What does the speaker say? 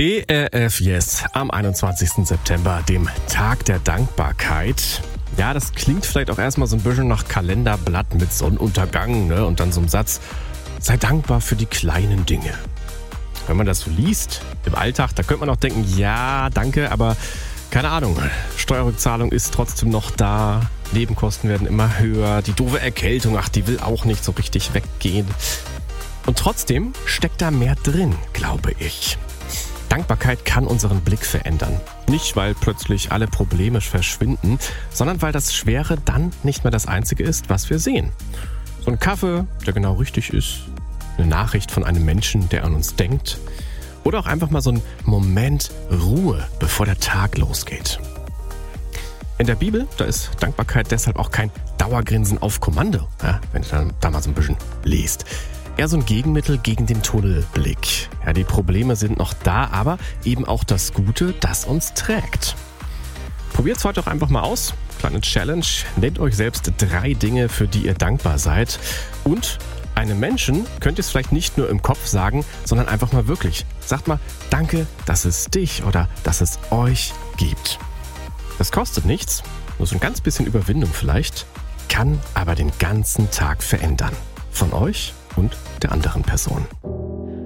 ERF Yes am 21. September, dem Tag der Dankbarkeit. Ja, das klingt vielleicht auch erstmal so ein bisschen nach Kalenderblatt mit Sonnenuntergang, ne? Und dann so einem Satz, sei dankbar für die kleinen Dinge. Wenn man das so liest im Alltag, da könnte man auch denken, ja, danke, aber keine Ahnung, Steuerrückzahlung ist trotzdem noch da, Nebenkosten werden immer höher, die doofe Erkältung, die will auch nicht so richtig weggehen. Und trotzdem steckt da mehr drin, glaube ich. Dankbarkeit kann unseren Blick verändern. Nicht, weil plötzlich alle Probleme verschwinden, sondern weil das Schwere dann nicht mehr das Einzige ist, was wir sehen. So ein Kaffee, der genau richtig ist, eine Nachricht von einem Menschen, der an uns denkt, oder auch einfach mal so ein Moment Ruhe, bevor der Tag losgeht. In der Bibel, da ist Dankbarkeit deshalb auch kein Dauergrinsen auf Kommando, ja, wenn ihr dann da mal so ein bisschen liest. Eher so ein Gegenmittel gegen den Tunnelblick. Ja, die Probleme sind noch da, aber eben auch das Gute, das uns trägt. Probiert's heute auch einfach mal aus. Kleine Challenge. Nennt euch selbst 3 Dinge, für die ihr dankbar seid. Und einem Menschen könnt ihr es vielleicht nicht nur im Kopf sagen, sondern einfach mal wirklich. Sagt mal, danke, dass es dich oder dass es euch gibt. Das kostet nichts, nur so ein ganz bisschen Überwindung vielleicht, kann aber den ganzen Tag verändern. Von euch und der anderen Person.